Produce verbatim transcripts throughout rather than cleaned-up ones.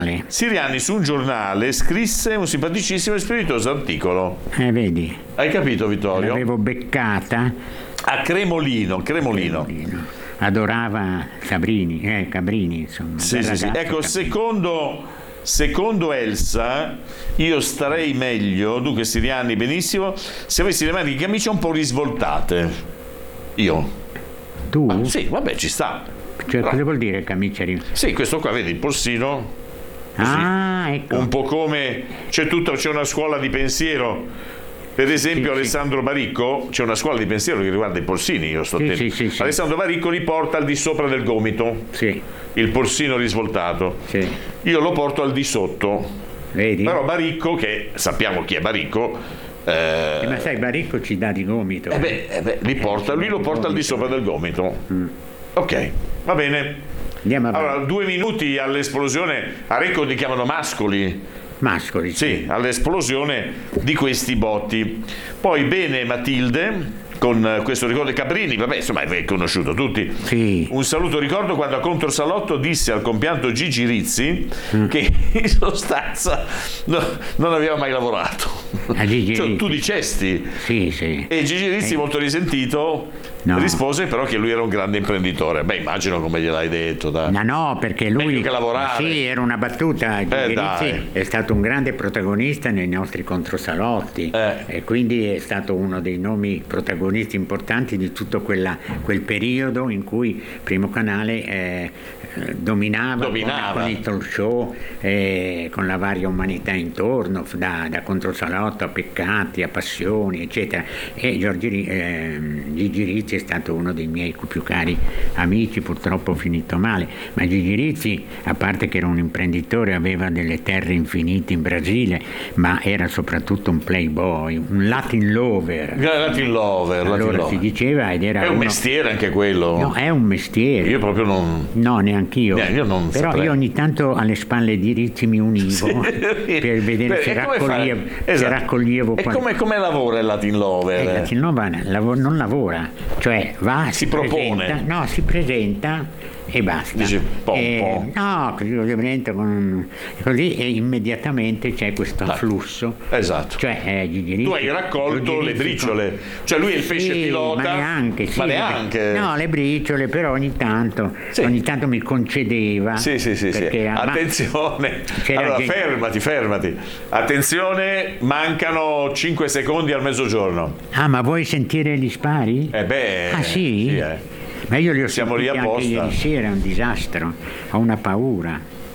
Siriani su un giornale scrisse un simpaticissimo e spiritoso articolo. Eh, vedi? Hai capito, Vittorio? L'avevo beccata. A Cremolino, Cremolino. Cremolino. Adorava Cabrini, eh, Cabrini, insomma. Sì, sì, sì. Ecco, Cabrini. secondo... Secondo Elsa, io starei meglio, dunque Siriani benissimo, se avessi le maniche di camicia un po' risvoltate. Io? Tu? Ah, sì, vabbè, ci sta. Cioè, cosa vuol dire camicia risvoltata? Sì, questo qua, vedi, il polsino. Così. Ah, ecco. Un po' come c'è tutta, c'è una scuola di pensiero. Per esempio, sì, Alessandro sì. Baricco, c'è una scuola di pensiero che riguarda i polsini, io sto sì, sì, sì, sì. Alessandro Baricco li porta al di sopra del gomito, sì. il polsino risvoltato. Sì. Io lo porto al di sotto. Vedi? Però Baricco, che sappiamo chi è Baricco, eh... Eh, ma sai, Baricco ci dà di gomito. Eh beh, eh beh, li porta, lui lo porta al di sopra del gomito. Mm. Ok, va bene. Andiamo avanti. Allora, due minuti all'esplosione, a Recco li chiamano mascoli. Mascoli. Sì, all'esplosione di questi botti. Poi bene Matilde con questo ricordo Cabrini, vabbè, insomma, è conosciuto tutti. Sì. Un saluto, ricordo quando a Controsalotto disse al compianto Gigi Rizzi mm. che in sostanza no, non aveva mai lavorato. Gigi Cioè, Rizzi. tu dicesti. Sì, sì. E Gigi Rizzi, eh. molto risentito, no. rispose però che lui era un grande imprenditore. Beh, immagino come gliel'hai detto. Dai. No, no, perché lui... Meglio che lavorare. Sì, era una battuta. Gigi eh, Rizzi dai. è stato un grande protagonista nei nostri controsalotti eh. e quindi è stato uno dei nomi protagonisti importanti di tutto quella, quel periodo in cui Primo Canale eh, dominava, dominava. Con, con i talk show, eh, con la varia umanità intorno, da, da Controsalotto a Peccati, a Passioni, eccetera. E Giorgi, eh, Gigi Rizzi è stato uno dei miei più cari amici, purtroppo finito male, ma Gigi Rizzi, a parte che era un imprenditore, aveva delle terre infinite in Brasile, ma era soprattutto un playboy, un Latin lover. Latin lover. Allora si diceva ed era è un uno... mestiere anche quello. No, è un mestiere. Io proprio non. No, neanch'io. Eh, io non Però saprei. io ogni tanto alle spalle di Rizzi mi univo sì. per vedere Beh, se, raccoglievo, esatto. se raccoglievo. E come, come lavora il Latin Lover? Il Latin Lover lav- non lavora, cioè va, si, si propone. Presenta, no, si presenta e basta. Dice, pom, e, pom. No, così lo presento con, così e immediatamente c'è questo ah, flusso. Esatto. Cioè, eh, Gigi Rizzi, tu hai raccolto le briciole, con... cioè lui è il pesce sì, pilota. Ma neanche, sì, ma neanche. No, le briciole, però ogni tanto, sì. ogni tanto mi concedeva. Sì, sì, sì. sì. Attenzione. Allora, gente... fermati, fermati. Attenzione, mancano cinque secondi al mezzogiorno. Ah, ma vuoi sentire gli spari? Eh beh. Ah, sì? sì eh. Ma io li ho Siamo lì sentiti anche ieri sera, è un disastro, ho una paura.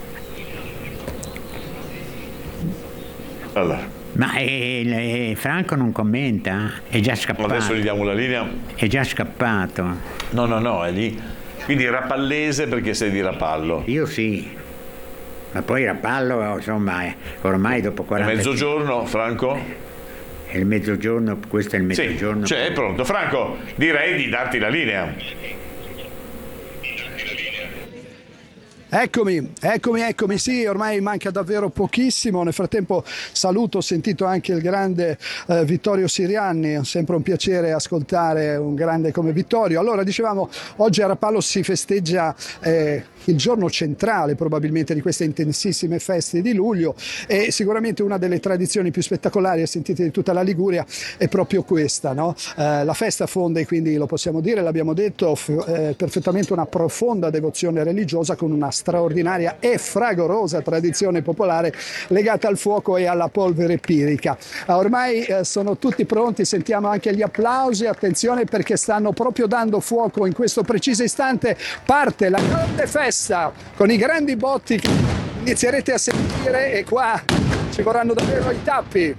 Allora. Ma eh, eh, Franco non commenta? È già scappato. Adesso gli diamo la linea. È già scappato. No, no, no, è lì. Quindi Rapallese perché sei di Rapallo. Io sì. Ma poi Rapallo, insomma, ormai dopo quaranta... È mezzogiorno, Franco? È il mezzogiorno, questo è il mezzogiorno. Sì, cioè è pronto. Franco, direi di darti la linea. Eccomi, eccomi, eccomi, sì, ormai manca davvero pochissimo. Nel frattempo saluto, ho sentito anche il grande eh, Vittorio Siriani, sempre un piacere ascoltare un grande come Vittorio. Allora, dicevamo, oggi a Rapallo si festeggia eh, il giorno centrale probabilmente di queste intensissime feste di luglio e sicuramente una delle tradizioni più spettacolari e sentite di tutta la Liguria è proprio questa, no? Eh, la festa fonde, quindi lo possiamo dire, l'abbiamo detto, f- eh, perfettamente una profonda devozione religiosa con una straordinaria e fragorosa tradizione popolare legata al fuoco e alla polvere pirica. Ormai eh, sono tutti pronti, sentiamo anche gli applausi, attenzione perché stanno proprio dando fuoco in questo preciso istante, parte la grande festa con i grandi botti che inizierete a sentire e qua ci vorranno davvero i tappi.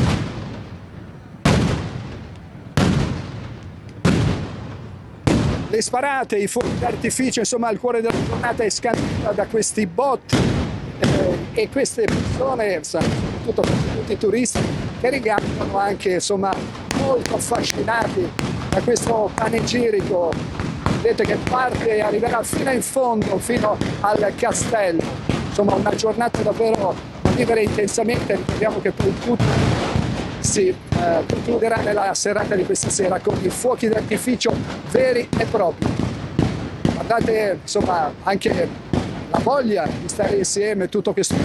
Le sparate, i fuochi d'artificio, insomma il cuore della giornata è scandito da questi botti eh, e queste persone, soprattutto tutti turisti, che rimangono anche insomma molto affascinati da questo panegirico, vedete che parte e arriverà fino in fondo, fino al castello, insomma una giornata davvero da vivere intensamente. Ricordiamo che poi tutto si eh, concluderà nella serata di questa sera con i fuochi d'artificio veri e propri. Guardate insomma anche la voglia di stare insieme, tutto questo